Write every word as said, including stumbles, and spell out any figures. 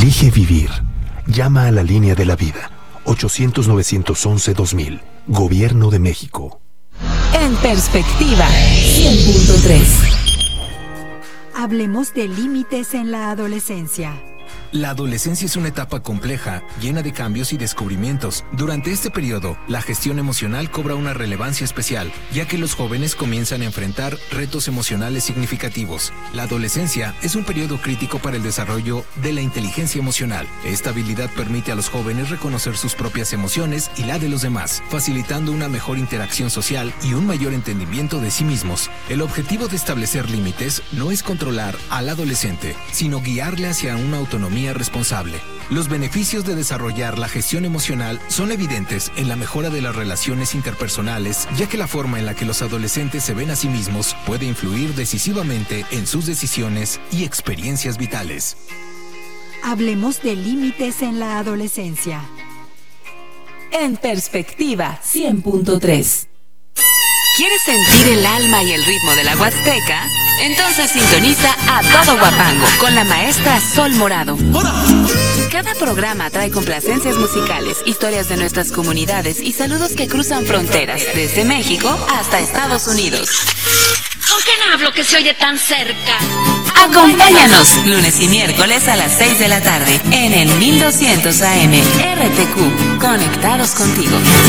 Elige vivir. Llama a la línea de la vida. ochocientos, novecientos once, dos mil. Gobierno de México. En perspectiva, cien punto tres. Hablemos de límites en la adolescencia. La adolescencia es una etapa compleja, llena de cambios y descubrimientos. Durante este periodo, la gestión emocional cobra una relevancia especial, ya que los jóvenes comienzan a enfrentar retos emocionales significativos. La adolescencia es un periodo crítico para el desarrollo de la inteligencia emocional. Esta habilidad permite a los jóvenes reconocer sus propias emociones y la de los demás, facilitando una mejor interacción social y un mayor entendimiento de sí mismos. El objetivo de establecer límites no es controlar al adolescente, sino guiarle hacia una autonomía responsable. Los beneficios de desarrollar la gestión emocional son evidentes en la mejora de las relaciones interpersonales, ya que la forma en la que los adolescentes se ven a sí mismos puede influir decisivamente en sus decisiones y experiencias vitales. Hablemos de límites en la adolescencia. En perspectiva, cien punto tres. ¿Quieres sentir el alma y el ritmo de la Huasteca? Entonces sintoniza a Todo Guapango con la maestra Sol Morado. Cada programa trae complacencias musicales, historias de nuestras comunidades y saludos que cruzan fronteras, desde México hasta Estados Unidos. ¿Con quién hablo que se oye tan cerca? Acompáñanos lunes y miércoles a las seis de la tarde en el mil doscientos A M R T Q. Conectados contigo.